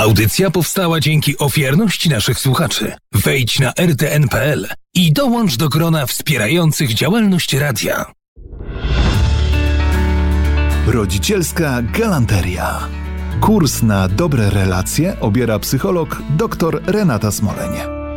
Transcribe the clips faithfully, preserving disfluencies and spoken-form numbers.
Audycja powstała dzięki ofiarności naszych słuchaczy. Wejdź na r t n kropka p l i dołącz do grona wspierających działalność radia. Rodzicielska galanteria. Kurs na dobre relacje obiera psycholog dr Renata Smoleń.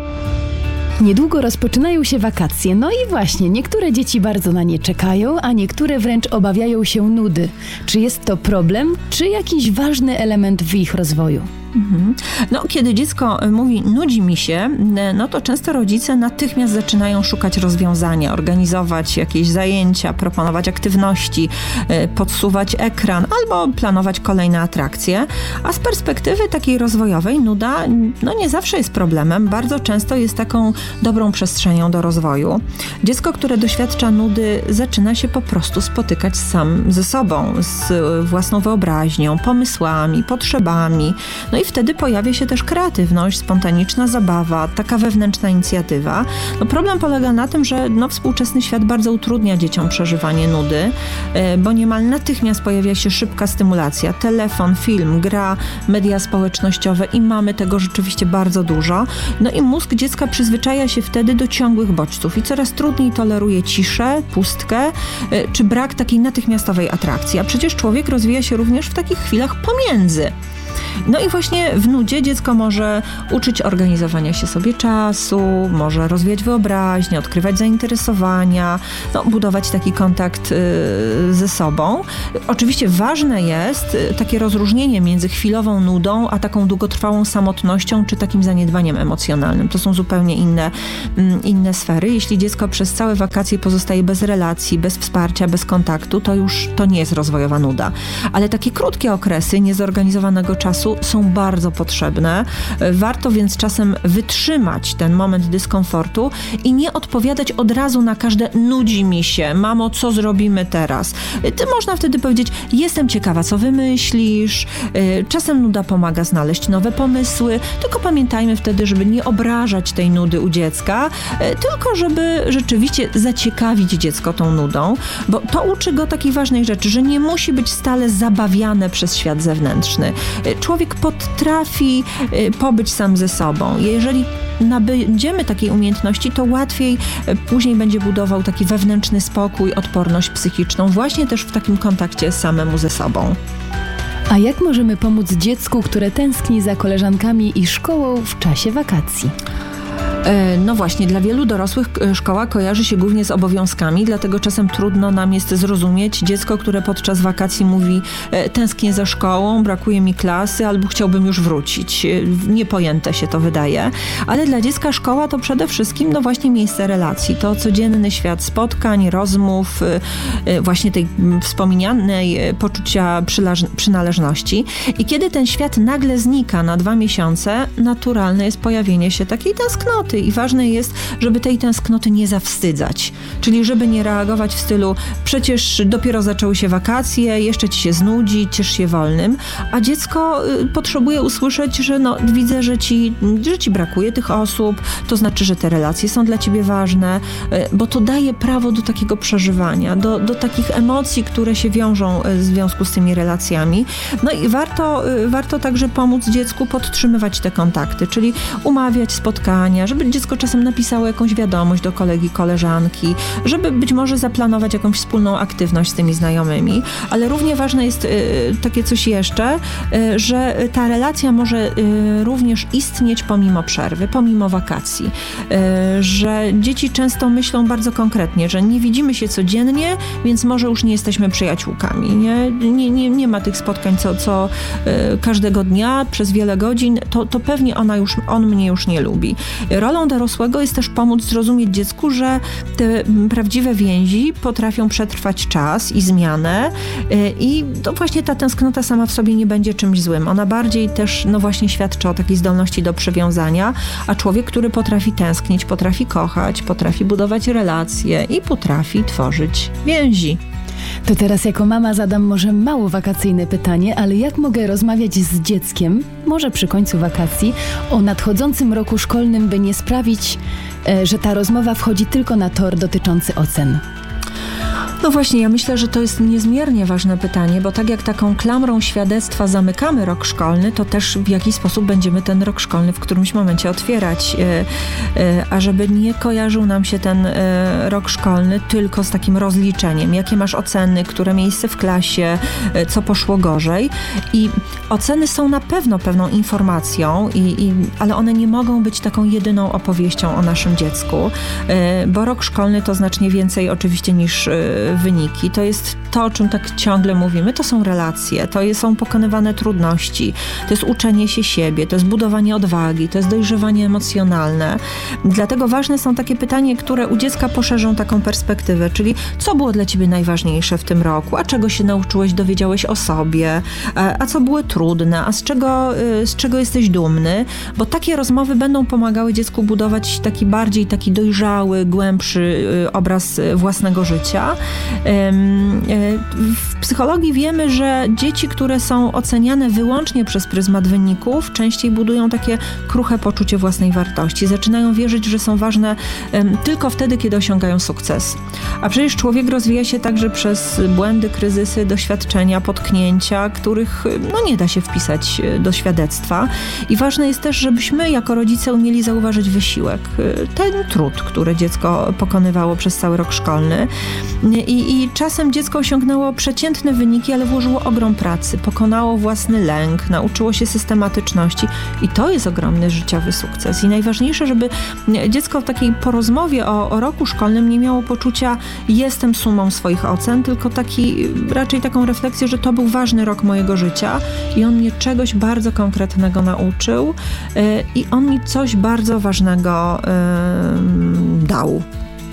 Niedługo rozpoczynają się wakacje, no i właśnie, niektóre dzieci bardzo na nie czekają, a niektóre wręcz obawiają się nudy. Czy jest to problem, czy jakiś ważny element w ich rozwoju? Mhm. No, kiedy dziecko mówi nudzi mi się, no to często rodzice natychmiast zaczynają szukać rozwiązania, organizować jakieś zajęcia, proponować aktywności, podsuwać ekran albo planować kolejne atrakcje, a z perspektywy takiej rozwojowej nuda no nie zawsze jest problemem, bardzo często jest taką dobrą przestrzenią do rozwoju. Dziecko, które doświadcza nudy, zaczyna się po prostu spotykać sam ze sobą, z własną wyobraźnią, pomysłami, potrzebami, no i wtedy pojawia się też kreatywność, spontaniczna zabawa, taka wewnętrzna inicjatywa. No problem polega na tym, że no, współczesny świat bardzo utrudnia dzieciom przeżywanie nudy, bo niemal natychmiast pojawia się szybka stymulacja. Telefon, film, gra, media społecznościowe i mamy tego rzeczywiście bardzo dużo. No i mózg dziecka przyzwyczaja się wtedy do ciągłych bodźców i coraz trudniej toleruje ciszę, pustkę czy brak takiej natychmiastowej atrakcji. A przecież człowiek rozwija się również w takich chwilach pomiędzy. No i właśnie w nudzie dziecko może uczyć organizowania się sobie czasu, może rozwijać wyobraźnię, odkrywać zainteresowania, no, budować taki kontakt yy, ze sobą. Oczywiście ważne jest takie rozróżnienie między chwilową nudą, a taką długotrwałą samotnością, czy takim zaniedbaniem emocjonalnym. To są zupełnie inne, yy, inne sfery. Jeśli dziecko przez całe wakacje pozostaje bez relacji, bez wsparcia, bez kontaktu, to już to nie jest rozwojowa nuda. Ale takie krótkie okresy niezorganizowanego czasu są bardzo potrzebne. Warto więc czasem wytrzymać ten moment dyskomfortu i nie odpowiadać od razu na każde nudzi mi się, mamo, co zrobimy teraz? Ty można wtedy powiedzieć, jestem ciekawa, co wymyślisz. Czasem nuda pomaga znaleźć nowe pomysły, tylko pamiętajmy wtedy, żeby nie obrażać tej nudy u dziecka, tylko żeby rzeczywiście zaciekawić dziecko tą nudą, bo to uczy go takiej ważnej rzeczy, że nie musi być stale zabawiane przez świat zewnętrzny. Człowiek potrafi pobyć sam ze sobą. Jeżeli nabędziemy takiej umiejętności, to łatwiej później będzie budował taki wewnętrzny spokój, odporność psychiczną, właśnie też w takim kontakcie samemu ze sobą. A jak możemy pomóc dziecku, które tęskni za koleżankami i szkołą w czasie wakacji? No właśnie, dla wielu dorosłych szkoła kojarzy się głównie z obowiązkami, dlatego czasem trudno nam jest zrozumieć dziecko, które podczas wakacji mówi tęsknię za szkołą, brakuje mi klasy albo chciałbym już wrócić. Niepojęte się to wydaje, ale dla dziecka szkoła to przede wszystkim no właśnie miejsce relacji, to codzienny świat spotkań, rozmów, właśnie tej wspomnianej poczucia przynależności. I kiedy ten świat nagle znika na dwa miesiące, naturalne jest pojawienie się takiej tęsknoty. I ważne jest, żeby tej tęsknoty nie zawstydzać. Czyli żeby nie reagować w stylu przecież dopiero zaczęły się wakacje, jeszcze ci się znudzi, ciesz się wolnym. A dziecko y, potrzebuje usłyszeć, że no, widzę, że ci, że ci brakuje tych osób, to znaczy, że te relacje są dla ciebie ważne, y, bo to daje prawo do takiego przeżywania, do, do takich emocji, które się wiążą y, w związku z tymi relacjami. No i warto, y, warto także pomóc dziecku podtrzymywać te kontakty, czyli umawiać spotkania, żeby dziecko czasem napisało jakąś wiadomość do kolegi, koleżanki, żeby być może zaplanować jakąś wspólną aktywność z tymi znajomymi, ale równie ważne jest y, takie coś jeszcze, y, że ta relacja może y, również istnieć pomimo przerwy, pomimo wakacji, y, że dzieci często myślą bardzo konkretnie, że nie widzimy się codziennie, więc może już nie jesteśmy przyjaciółkami, nie, nie, nie, nie ma tych spotkań co, co y, każdego dnia przez wiele godzin, to, to pewnie ona już, on mnie już nie lubi. Rolą dorosłego jest też pomóc zrozumieć dziecku, że te prawdziwe więzi potrafią przetrwać czas i zmianę i to właśnie ta tęsknota sama w sobie nie będzie czymś złym. Ona bardziej też no właśnie świadczy o takiej zdolności do przywiązania, a człowiek, który potrafi tęsknić, potrafi kochać, potrafi budować relacje i potrafi tworzyć więzi. To teraz jako mama zadam może mało wakacyjne pytanie, ale jak mogę rozmawiać z dzieckiem, może przy końcu wakacji, o nadchodzącym roku szkolnym, by nie sprawić, że ta rozmowa wchodzi tylko na tor dotyczący ocen? No właśnie, ja myślę, że to jest niezmiernie ważne pytanie, bo tak jak taką klamrą świadectwa zamykamy rok szkolny, to też w jakiś sposób będziemy ten rok szkolny w którymś momencie otwierać. A żeby nie kojarzył nam się ten rok szkolny tylko z takim rozliczeniem, jakie masz oceny, które miejsce w klasie, co poszło gorzej. I oceny są na pewno pewną informacją, i, i, ale one nie mogą być taką jedyną opowieścią o naszym dziecku, bo rok szkolny to znacznie więcej oczywiście niż wyniki. To jest to, o czym tak ciągle mówimy, to są relacje, to są pokonywane trudności, to jest uczenie się siebie, to jest budowanie odwagi, to jest dojrzewanie emocjonalne. Dlatego ważne są takie pytania, które u dziecka poszerzą taką perspektywę, czyli co było dla ciebie najważniejsze w tym roku, a czego się nauczyłeś, dowiedziałeś o sobie, a, a co było trudne, a z czego, z czego jesteś dumny, bo takie rozmowy będą pomagały dziecku budować taki bardziej taki dojrzały, głębszy obraz własnego życia. W psychologii wiemy, że dzieci, które są oceniane wyłącznie przez pryzmat wyników, częściej budują takie kruche poczucie własnej wartości. Zaczynają wierzyć, że są ważne tylko wtedy, kiedy osiągają sukces. A przecież człowiek rozwija się także przez błędy, kryzysy, doświadczenia, potknięcia, których no, nie da się wpisać do świadectwa. I ważne jest też, żebyśmy jako rodzice umieli zauważyć wysiłek, ten trud, który dziecko pokonywało przez cały rok szkolny. I, i czasem dziecko osiągnęło przeciętne wyniki, ale włożyło ogrom pracy, pokonało własny lęk, nauczyło się systematyczności i to jest ogromny życiowy sukces. I najważniejsze, żeby dziecko w takiej porozmowie o, o roku szkolnym nie miało poczucia jestem sumą swoich ocen, tylko taki, raczej taką refleksję, że to był ważny rok mojego życia i on mnie czegoś bardzo konkretnego nauczył yy, i on mi coś bardzo ważnego yy, dał.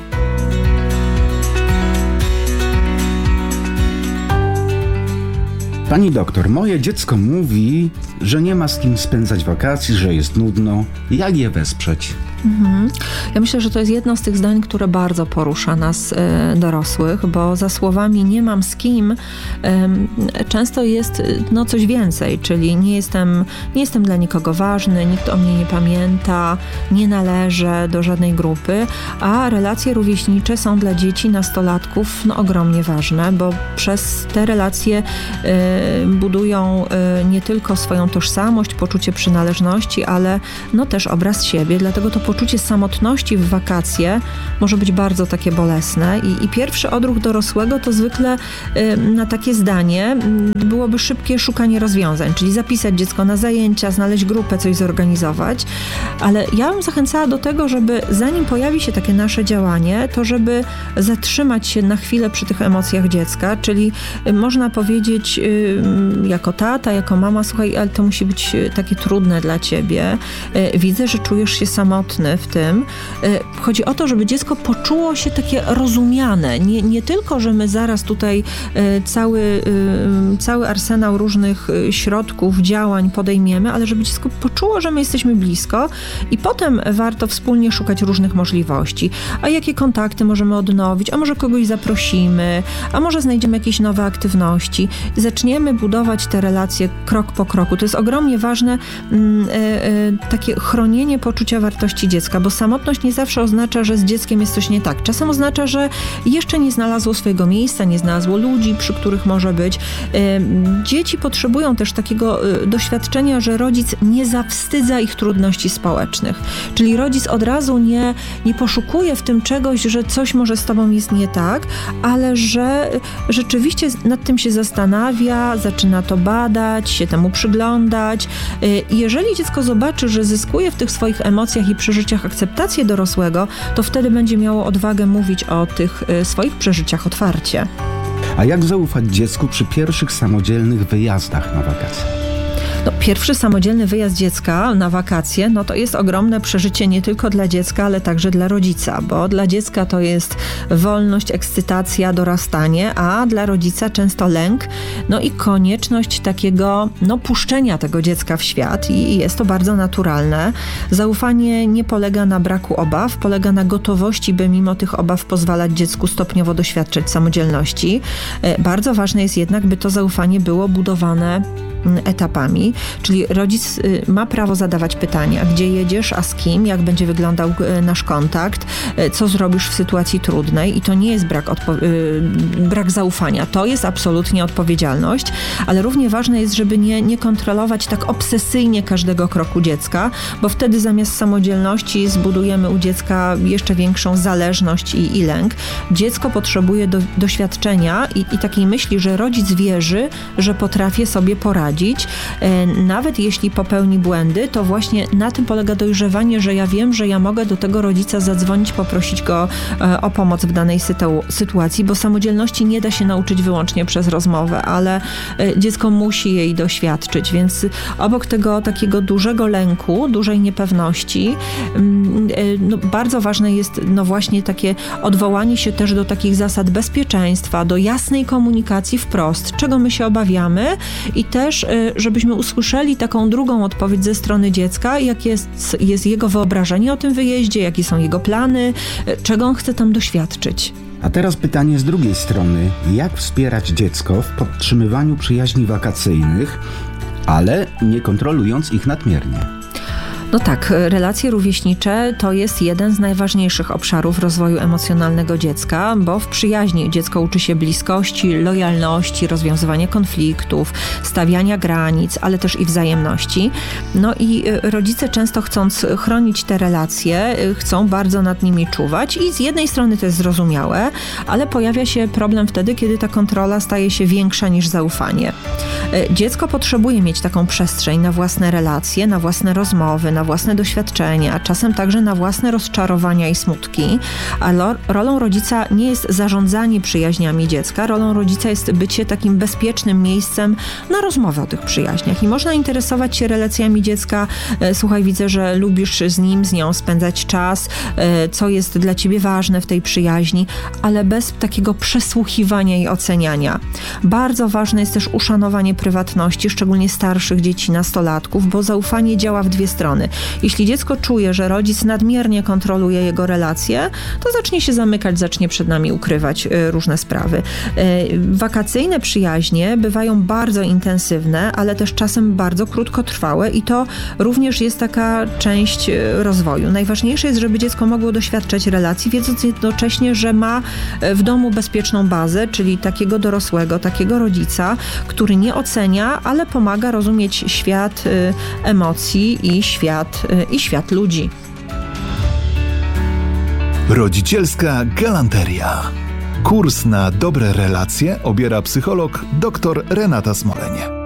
Pani doktor, moje dziecko mówi, że nie ma z kim spędzać wakacji, że jest nudno. Jak je wesprzeć? Mhm. Ja myślę, że to jest jedno z tych zdań, które bardzo porusza nas e, dorosłych, bo za słowami nie mam z kim e, często jest no, coś więcej, czyli nie jestem, nie jestem dla nikogo ważny, nikt o mnie nie pamięta, nie należę do żadnej grupy, a relacje rówieśnicze są dla dzieci, nastolatków no, ogromnie ważne, bo przez te relacje e, budują e, nie tylko swoją tożsamość, poczucie przynależności, ale no, też obraz siebie, dlatego to poczucie samotności w wakacje może być bardzo takie bolesne i, i pierwszy odruch dorosłego to zwykle y, na takie zdanie y, byłoby szybkie szukanie rozwiązań, czyli zapisać dziecko na zajęcia, znaleźć grupę, coś zorganizować, ale ja bym zachęcała do tego, żeby zanim pojawi się takie nasze działanie, to żeby zatrzymać się na chwilę przy tych emocjach dziecka, czyli y, można powiedzieć y, jako tata, jako mama, słuchaj, ale to musi być takie trudne dla ciebie, y, widzę, że czujesz się samotny w tym. Chodzi o to, żeby dziecko poczuło się takie rozumiane. Nie, nie tylko, że my zaraz tutaj cały, cały arsenał różnych środków, działań podejmiemy, ale żeby dziecko poczuło, że my jesteśmy blisko i potem warto wspólnie szukać różnych możliwości. A jakie kontakty możemy odnowić? A może kogoś zaprosimy? A może znajdziemy jakieś nowe aktywności? Zaczniemy budować te relacje krok po kroku. To jest ogromnie ważne takie chronienie poczucia wartości dziecka, bo samotność nie zawsze oznacza, że z dzieckiem jest coś nie tak. Czasem oznacza, że jeszcze nie znalazło swojego miejsca, nie znalazło ludzi, przy których może być. Dzieci potrzebują też takiego doświadczenia, że rodzic nie zawstydza ich trudności społecznych. Czyli rodzic od razu nie, nie poszukuje w tym czegoś, że coś może z tobą jest nie tak, ale że rzeczywiście nad tym się zastanawia, zaczyna to badać, się temu przyglądać. I jeżeli dziecko zobaczy, że zyskuje w tych swoich emocjach i przeżyciach akceptację dorosłego, to wtedy będzie miało odwagę mówić o tych swoich przeżyciach otwarcie. A jak zaufać dziecku przy pierwszych samodzielnych wyjazdach na wakacje? No, pierwszy samodzielny wyjazd dziecka na wakacje, no to jest ogromne przeżycie nie tylko dla dziecka, ale także dla rodzica, bo dla dziecka to jest wolność, ekscytacja, dorastanie, a dla rodzica często lęk, no i konieczność takiego, no puszczenia tego dziecka w świat i jest to bardzo naturalne. Zaufanie nie polega na braku obaw, polega na gotowości, by mimo tych obaw pozwalać dziecku stopniowo doświadczać samodzielności. Bardzo ważne jest jednak, by to zaufanie było budowane etapami, czyli rodzic ma prawo zadawać pytania, gdzie jedziesz, a z kim, jak będzie wyglądał nasz kontakt, co zrobisz w sytuacji trudnej i to nie jest brak, odpo- brak zaufania, to jest absolutnie odpowiedzialność, ale równie ważne jest, żeby nie, nie kontrolować tak obsesyjnie każdego kroku dziecka, bo wtedy zamiast samodzielności zbudujemy u dziecka jeszcze większą zależność i, i lęk. Dziecko potrzebuje do, doświadczenia i, i takiej myśli, że rodzic wierzy, że potrafię sobie poradzić. E, nawet jeśli popełni błędy, to właśnie na tym polega dojrzewanie, że ja wiem, że ja mogę do tego rodzica zadzwonić, poprosić go e, o pomoc w danej sytu- sytuacji, bo samodzielności nie da się nauczyć wyłącznie przez rozmowę, ale e, dziecko musi jej doświadczyć, więc obok tego takiego dużego lęku, dużej niepewności, e, no, bardzo ważne jest no właśnie takie odwołanie się też do takich zasad bezpieczeństwa, do jasnej komunikacji wprost, czego my się obawiamy i też, żebyśmy usłyszeli taką drugą odpowiedź ze strony dziecka, jakie jest, jest jego wyobrażenie o tym wyjeździe, jakie są jego plany, czego on chce tam doświadczyć. A teraz pytanie z drugiej strony. Jak wspierać dziecko w podtrzymywaniu przyjaźni wakacyjnych, ale nie kontrolując ich nadmiernie? No tak, relacje rówieśnicze to jest jeden z najważniejszych obszarów rozwoju emocjonalnego dziecka, bo w przyjaźni dziecko uczy się bliskości, lojalności, rozwiązywania konfliktów, stawiania granic, ale też i wzajemności. No i rodzice często chcąc chronić te relacje, chcą bardzo nad nimi czuwać i z jednej strony to jest zrozumiałe, ale pojawia się problem wtedy, kiedy ta kontrola staje się większa niż zaufanie. Dziecko potrzebuje mieć taką przestrzeń na własne relacje, na własne rozmowy, na własne doświadczenia, a czasem także na własne rozczarowania i smutki. A lo- rolą rodzica nie jest zarządzanie przyjaźniami dziecka, rolą rodzica jest bycie takim bezpiecznym miejscem na rozmowę o tych przyjaźniach. I można interesować się relacjami dziecka. E, słuchaj, widzę, że lubisz z nim, z nią spędzać czas, e, co jest dla ciebie ważne w tej przyjaźni, ale bez takiego przesłuchiwania i oceniania. Bardzo ważne jest też uszanowanie prywatności, szczególnie starszych dzieci, nastolatków, bo zaufanie działa w dwie strony. Jeśli dziecko czuje, że rodzic nadmiernie kontroluje jego relacje, to zacznie się zamykać, zacznie przed nami ukrywać różne sprawy. Wakacyjne przyjaźnie bywają bardzo intensywne, ale też czasem bardzo krótkotrwałe i to również jest taka część rozwoju. Najważniejsze jest, żeby dziecko mogło doświadczać relacji, wiedząc jednocześnie, że ma w domu bezpieczną bazę, czyli takiego dorosłego, takiego rodzica, który nie ocenia, ale pomaga rozumieć świat emocji i świat, i świat ludzi. Rodzicielska galanteria. Kurs na dobre relacje obiera psycholog dr Renata Smolenie.